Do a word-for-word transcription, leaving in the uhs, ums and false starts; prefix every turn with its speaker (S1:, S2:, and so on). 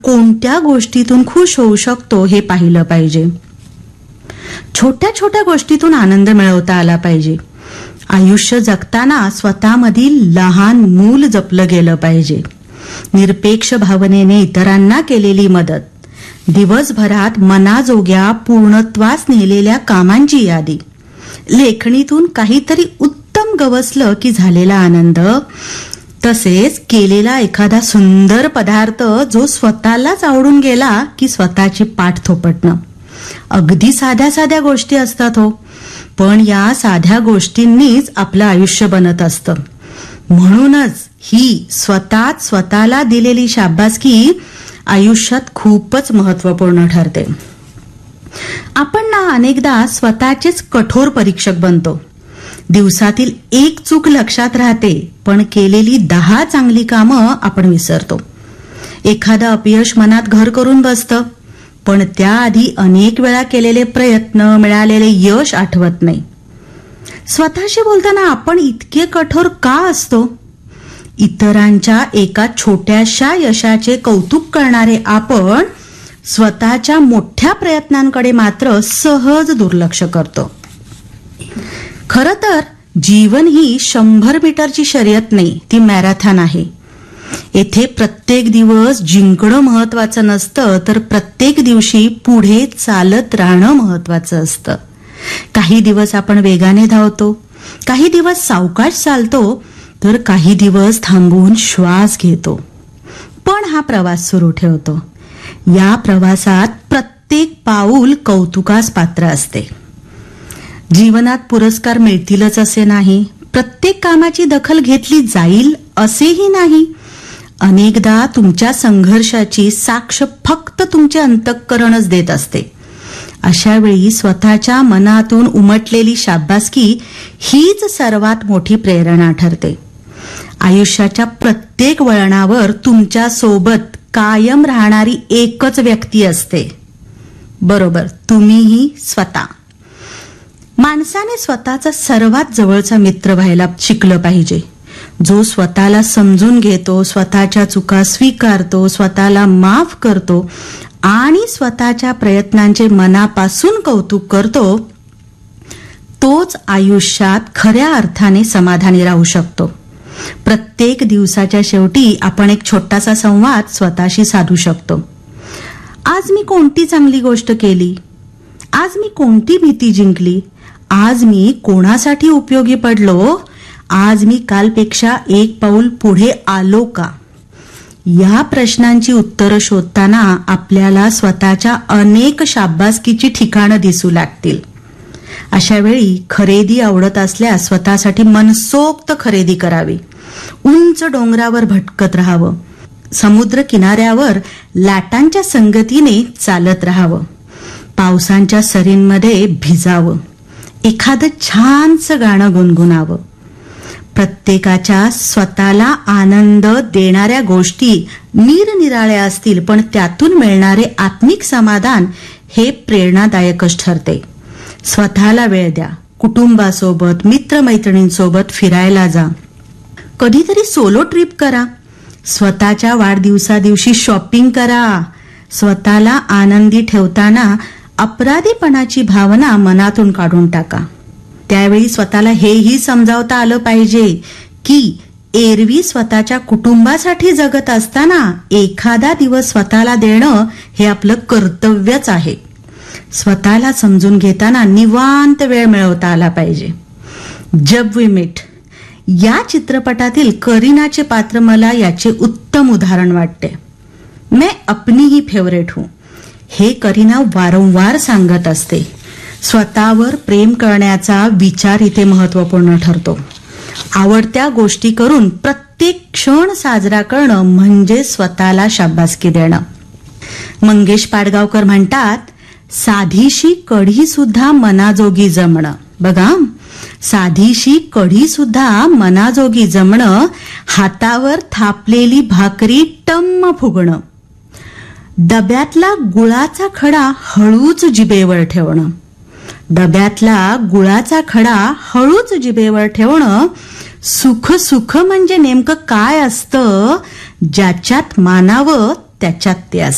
S1: कोणत्या गोष्टीतून खुश होऊ शकतो हे पाहिलं पाहिजे. छोट्या छोट्या गोष्टीतून आनंद मिळवता आला पाहिजे. आयुष्य जगताना स्वतःमधील लहान मूल जपलं गेलं पाहिजे. निरपेक्ष भावनेने इतरांना केलेली मदत, दिवसभरात मनाजोग्या पूर्णत्वास नेलेल्या कामांची यादी, लेखणीतून काहीतरी उत्तम गवसलं की झालेला आनंद, तसेच केलेला एखादा सुंदर पदार्थ जो स्वतःलाच आवडून गेला की स्वतःची पाठ थोपटणं. अगदी साध्या साध्या गोष्टी असतात हो, पण या साध्या गोष्टींनीच आपलं आयुष्य बनत असतं. म्हणूनच ही स्वतःच स्वतःला दिलेली शाबासकी आयुष्यात खूपच महत्वपूर्ण ठरते. आपण ना अनेकदा स्वतःचेच कठोर परीक्षक बनतो. दिवसातील एक चूक लक्षात राहते, पण केलेली दहा चांगली कामं आपण विसरतो. एखादं अपयश मनात घर करून बसतं, पण त्याआधी अनेक वेळा केलेले प्रयत्न, मिळालेले यश आठवत नाही. स्वतःशी बोलताना आपण इतके कठोर का असतो? इतरांच्या एका छोट्याशा यशाचे कौतुक करणारे आपण स्वतःच्या मोठ्या प्रयत्नांकडे मात्र सहज दुर्लक्ष करतो. खरं तर जीवन ही शंभर मीटरची शर्यत नाही, ती मॅरेथॉन आहे. येथे प्रत्येक दिवस जिंकणं महत्वाचं नसतं, तर प्रत्येक दिवशी पुढे चालत राहणं महत्वाचं असतं. काही दिवस आपण वेगाने धावतो, काही दिवस सावकाश चालतो, तर काही दिवस थांबून श्वास घेतो, पण हा प्रवास सुरू ठेवतो. या प्रवासात प्रत्येक पाऊल कौतुकास पात्र असते. जीवनात पुरस्कार मिळतीलच असे नाही, प्रत्येक कामाची दखल घेतली जाईल असेही नाही. अनेकदा तुमच्या संघर्षाची साक्ष फक्त तुमचे अंतःकरणच देत असते. अशा वेळी स्वतःच्या मनातून उमटलेली शाबासकी हीच सर्वात मोठी प्रेरणा ठरते. आयुष्याच्या प्रत्येक वळणावर तुमच्या सोबत कायम राहणारी एकच व्यक्ती असते, बरोबर तुम्हीही स्वतः. माणसाने स्वतःचा सर्वात जवळचा मित्र व्हायला शिकलं पाहिजे, जो स्वतःला समजून घेतो, स्वतःच्या चुका स्वीकारतो, स्वतःला माफ करतो आणि स्वतःच्या प्रयत्नांचे मनापासून कौतुक करतो. तोच आयुष्यात खऱ्या अर्थाने समाधानी राहू शकतो. प्रत्येक दिवसाच्या शेवटी आपण एक छोटासा संवाद स्वतःशी साधू शकतो. आज मी कोणती चांगली गोष्ट केली? आज मी कोणती भीती जिंकली? आज मी कोणासाठी उपयोगी पडलो? आज मी कालपेक्षा एक पाऊल पुढे आलो का? या प्रश्नांची उत्तरं शोधताना आपल्याला स्वतःच्या अनेक शाबासकीची ठिकाणं दिसू लागतील. अशा वेळी खरेदी आवडत असल्यास स्वतःसाठी मनसोक्त खरेदी करावी. उंच डोंगरावर भटकत राहावं, समुद्र किनाऱ्यावर लाटांच्या संगतीने चालत राहावं, पावसांच्या सरींमध्ये भिजावं, एखादं छानसं गाणं गुणगुणावं. प्रत्येकाच्या स्वतःला आनंद देणाऱ्या गोष्टी निरनिराळ्या असतील, पण त्यातून मिळणारे आत्मिक समाधान हे प्रेरणादायकच ठरते. स्वतःला वेळ द्या, कुटुंबासोबत, मित्रमैत्रिणींसोबत फिरायला जा, कधीतरी सोलो ट्रिप करा, स्वतःच्या वाढदिवसादिवशी शॉपिंग करा. स्वतःला आनंदी ठेवताना अपराधीपणाची भावना मनातून काढून टाका. त्यावेळी स्वतःला हेही समजावता आलं पाहिजे की एरवी स्वतःच्या कुटुंबासाठी जगत असताना एखादा दिवस स्वतःला देणं हे आपलं कर्तव्यच आहे. स्वतःला समजून घेताना निवांत वेळ मिळवता आला पाहिजे. जब वी मीट या चित्रपटातील करीनाचे पात्र मला याचे उत्तम उदाहरण वाटते. मैं अपनी ही फेवरेट हूं हे करीना वारंवार सांगत असते. स्वतःवर प्रेम करण्याचा विचार इथे महत्वपूर्ण ठरतो. आवडत्या गोष्टी करून प्रत्येक क्षण साजरा करणं म्हणजे स्वतःला शाबासकी देणं. मंगेश पाडगावकर म्हणतात, साधीशी कढी सुद्धा मनाजोगी जमणं. बघा, साधीशी कढी सुद्धा मनाजोगी जमणं, हातावर थापलेली भाकरी टम्म फुगणं, डब्यातला गुळाचा खडा हळूच जिभेवर ठेवणं, डब्यातला गुळाचा खडा हळूच जिभेवर ठेवणं. सुख सुख म्हणजे नेमकं काय असतं? ज्याच्यात मानावं त्याच्यात ते असतं.